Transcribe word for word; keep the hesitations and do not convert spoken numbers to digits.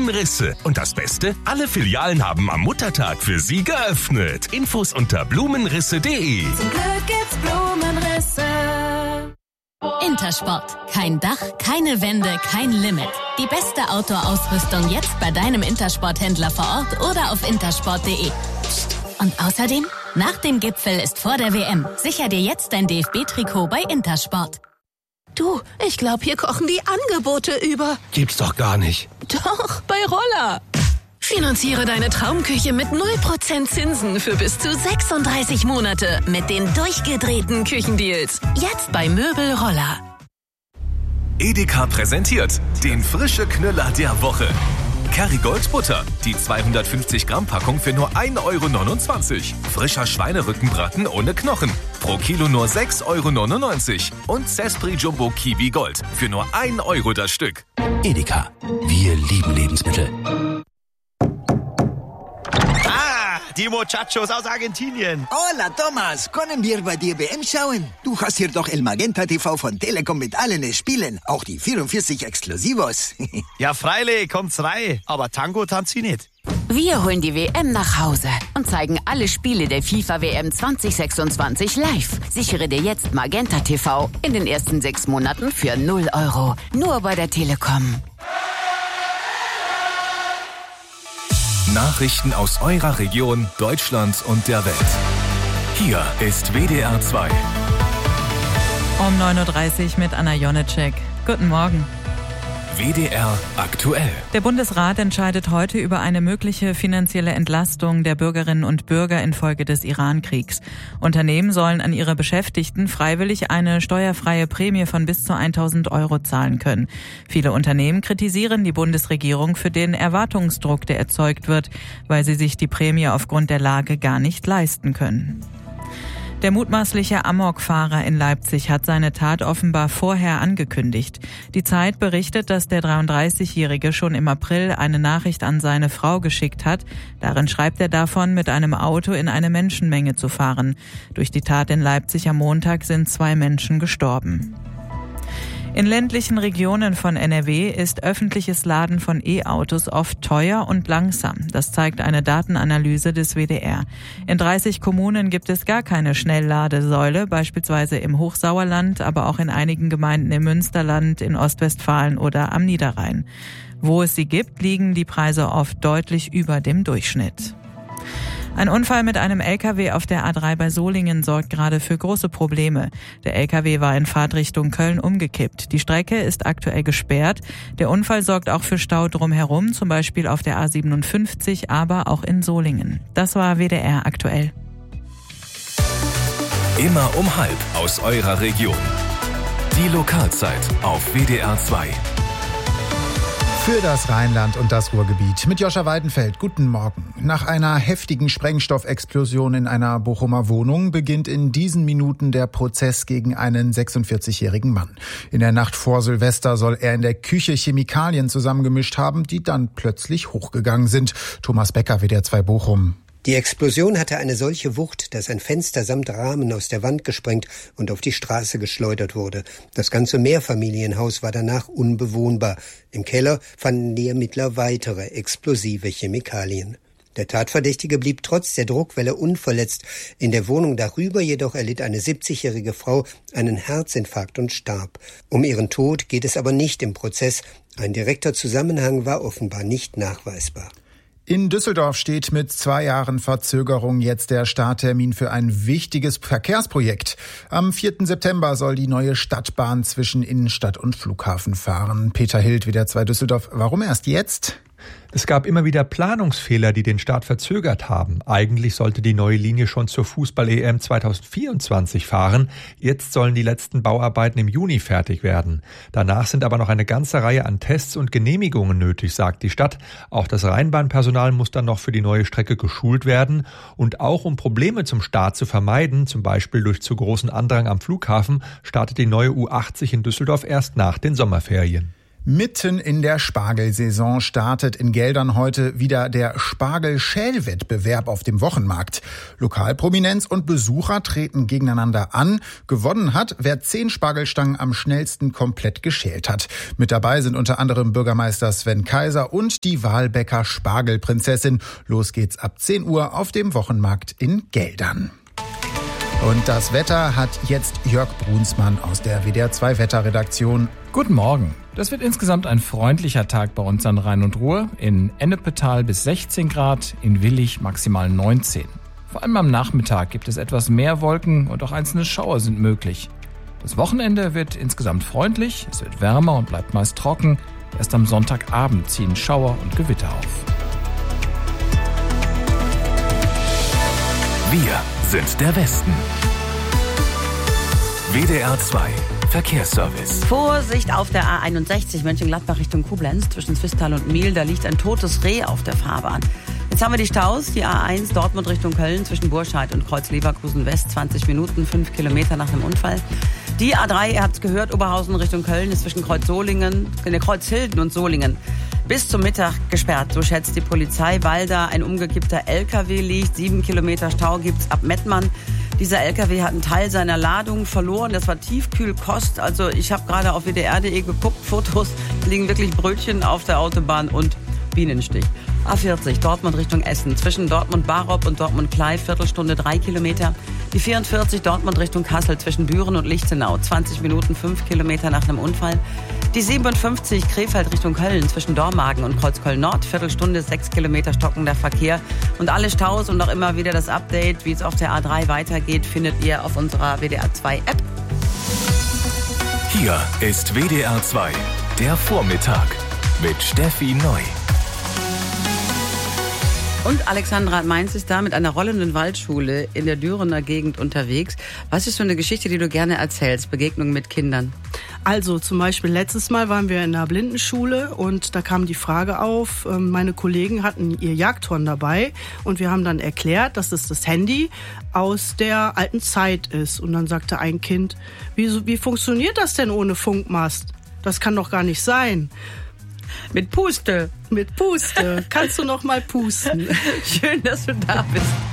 Blumenrisse. Und das Beste? Alle Filialen haben am Muttertag für Sie geöffnet. Infos unter blumenrisse punkt de. Zum Glück gibt's Blumenrisse. Intersport. Kein Dach, keine Wände, kein Limit. Die beste Outdoor-Ausrüstung jetzt bei deinem Intersport-Händler vor Ort oder auf intersport punkt de. Psst. Und außerdem, nach dem Gipfel ist vor der W M. Sicher dir jetzt dein D F B-Trikot bei Intersport. Du, ich glaube, hier kochen die Angebote über. Gibt's doch gar nicht. Doch, bei Roller. Finanziere deine Traumküche mit null Prozent Zinsen für bis zu sechsunddreißig Monate mit den durchgedrehten Küchendeals. Jetzt bei Möbel Roller. Edeka präsentiert den frische Knüller der Woche. Kerrygold Butter, die zweihundertfünfzig Gramm Packung für nur ein Euro neunundzwanzig. Frischer Schweinerückenbraten ohne Knochen, pro Kilo nur sechs Euro neunundneunzig. Und Zespri Jumbo Kiwi Gold für nur ein Euro das Stück. Edeka, wir lieben Lebensmittel. Die Muchachos aus Argentinien. Hola, Thomas. Können wir bei dir W M schauen? Du hast hier doch El Magenta T V von Telekom mit allen Spielen. Auch die vierundvierzig Exklusivos. Ja, freilich, kommt's rein. Aber Tango tanzt sie nicht. Wir holen die W M nach Hause und zeigen alle Spiele der FIFA W M zwanzig sechsundzwanzig live. Sichere dir jetzt Magenta T V in den ersten sechs Monaten für null Euro. Nur bei der Telekom. Nachrichten aus eurer Region, Deutschland und der Welt. Hier ist W D R zwei. Um neun Uhr dreißig mit Anna Jonitschek. Guten Morgen. W D R aktuell. Der Bundesrat entscheidet heute über eine mögliche finanzielle Entlastung der Bürgerinnen und Bürger infolge des Iran-Kriegs. Unternehmen sollen an ihre Beschäftigten freiwillig eine steuerfreie Prämie von bis zu tausend Euro zahlen können. Viele Unternehmen kritisieren die Bundesregierung für den Erwartungsdruck, der erzeugt wird, weil sie sich die Prämie aufgrund der Lage gar nicht leisten können. Der mutmaßliche Amokfahrer in Leipzig hat seine Tat offenbar vorher angekündigt. Die Zeit berichtet, dass der dreiunddreißigjährige schon im April eine Nachricht an seine Frau geschickt hat. Darin schreibt er davon, mit einem Auto in eine Menschenmenge zu fahren. Durch die Tat in Leipzig am Montag sind zwei Menschen gestorben. In ländlichen Regionen von N R W ist öffentliches Laden von E-Autos oft teuer und langsam. Das zeigt eine Datenanalyse des W D R. In dreißig Kommunen gibt es gar keine Schnellladesäule, beispielsweise im Hochsauerland, aber auch in einigen Gemeinden im Münsterland, in Ostwestfalen oder am Niederrhein. Wo es sie gibt, liegen die Preise oft deutlich über dem Durchschnitt. Ein Unfall mit einem L K W auf der A drei bei Solingen sorgt gerade für große Probleme. Der L K W war in Fahrtrichtung Köln umgekippt. Die Strecke ist aktuell gesperrt. Der Unfall sorgt auch für Stau drumherum, zum Beispiel auf der A siebenundfünfzig, aber auch in Solingen. Das war W D R aktuell. Immer um halb aus eurer Region. Die Lokalzeit auf W D R zwei. Für das Rheinland und das Ruhrgebiet mit Joscha Weidenfeld. Guten Morgen. Nach einer heftigen Sprengstoffexplosion in einer Bochumer Wohnung beginnt in diesen Minuten der Prozess gegen einen sechsundvierzigjährigen Mann. In der Nacht vor Silvester soll er in der Küche Chemikalien zusammengemischt haben, die dann plötzlich hochgegangen sind. Thomas Becker, W D R zwei Bochum. Die Explosion hatte eine solche Wucht, dass ein Fenster samt Rahmen aus der Wand gesprengt und auf die Straße geschleudert wurde. Das ganze Mehrfamilienhaus war danach unbewohnbar. Im Keller fanden die Ermittler weitere explosive Chemikalien. Der Tatverdächtige blieb trotz der Druckwelle unverletzt. In der Wohnung darüber jedoch erlitt eine siebzigjährige Frau einen Herzinfarkt und starb. Um ihren Tod geht es aber nicht im Prozess. Ein direkter Zusammenhang war offenbar nicht nachweisbar. In Düsseldorf steht mit zwei Jahren Verzögerung jetzt der Starttermin für ein wichtiges Verkehrsprojekt. Am vierten September soll die neue Stadtbahn zwischen Innenstadt und Flughafen fahren. Peter Hild, W D R zwei Düsseldorf. Warum erst jetzt? Es gab immer wieder Planungsfehler, die den Start verzögert haben. Eigentlich sollte die neue Linie schon zur Fußball-E M zweitausendvierundzwanzig fahren. Jetzt sollen die letzten Bauarbeiten im Juni fertig werden. Danach sind aber noch eine ganze Reihe an Tests und Genehmigungen nötig, sagt die Stadt. Auch das Rheinbahnpersonal muss dann noch für die neue Strecke geschult werden. Und auch um Probleme zum Start zu vermeiden, zum Beispiel durch zu großen Andrang am Flughafen, startet die neue U achtzig in Düsseldorf erst nach den Sommerferien. Mitten in der Spargelsaison startet in Geldern heute wieder der Spargel-Schäl-Wettbewerb auf dem Wochenmarkt. Lokalprominenz und Besucher treten gegeneinander an. Gewonnen hat, wer zehn Spargelstangen am schnellsten komplett geschält hat. Mit dabei sind unter anderem Bürgermeister Sven Kaiser und die Wahlbecker Spargelprinzessin. Los geht's ab zehn Uhr auf dem Wochenmarkt in Geldern. Und das Wetter hat jetzt Jörg Brunsmann aus der W D R zwei Wetterredaktion. Guten Morgen. Das wird insgesamt ein freundlicher Tag bei uns an Rhein und Ruhr. In Ennepetal bis sechzehn Grad, in Willich maximal neunzehn. Vor allem am Nachmittag gibt es etwas mehr Wolken und auch einzelne Schauer sind möglich. Das Wochenende wird insgesamt freundlich, es wird wärmer und bleibt meist trocken. Erst am Sonntagabend ziehen Schauer und Gewitter auf. Wir sind der Westen. W D R zwei Verkehrsservice. Vorsicht auf der A einundsechzig Mönchengladbach Richtung Koblenz zwischen Zwistal und Miel. Da liegt ein totes Reh auf der Fahrbahn. Jetzt haben wir die Staus. Die A eins Dortmund Richtung Köln zwischen Burscheid und Kreuz Leverkusen West. zwanzig Minuten, fünf Kilometer nach einem Unfall. Die A drei, ihr habt es gehört, Oberhausen Richtung Köln ist zwischen Kreuz Solingen, ne, Kreuz Hilden und Solingen bis zum Mittag gesperrt. So schätzt die Polizei, weil da ein umgekippter L K W liegt. Sieben Kilometer Stau gibt's ab Mettmann. Dieser L K W hat einen Teil seiner Ladung verloren. Das war Tiefkühlkost. Also ich habe gerade auf W D R punkt de geguckt. Fotos, liegen wirklich Brötchen auf der Autobahn und Bienenstich. A vierzig, Dortmund Richtung Essen. Zwischen Dortmund-Barop und Dortmund-Klei, Viertelstunde, drei Kilometer. Die vierundvierzig, Dortmund Richtung Kassel. Zwischen Büren und Lichtenau, zwanzig Minuten, fünf Kilometer nach einem Unfall. Die siebenundfünfzig, Krefeld Richtung Köln. Zwischen Dormagen und Kreuzköln-Nord. Viertelstunde, sechs Kilometer stockender Verkehr. Und alle Staus und auch immer wieder das Update, wie es auf der A drei weitergeht, findet ihr auf unserer W D R zwei App. Hier ist W D R zwei, der Vormittag mit Steffi Neu. Und Alexandra Mainz ist da mit einer rollenden Waldschule in der Dürener Gegend unterwegs. Was ist so eine Geschichte, die du gerne erzählst? Begegnungen mit Kindern? Also zum Beispiel letztes Mal waren wir in einer Blindenschule und da kam die Frage auf, meine Kollegen hatten ihr Jagdhorn dabei und wir haben dann erklärt, dass es das Handy aus der alten Zeit ist. Und dann sagte ein Kind, wie, wie funktioniert das denn ohne Funkmast? Das kann doch gar nicht sein. Mit Puste. Mit Puste. Kannst du noch mal pusten? Schön, dass du da bist.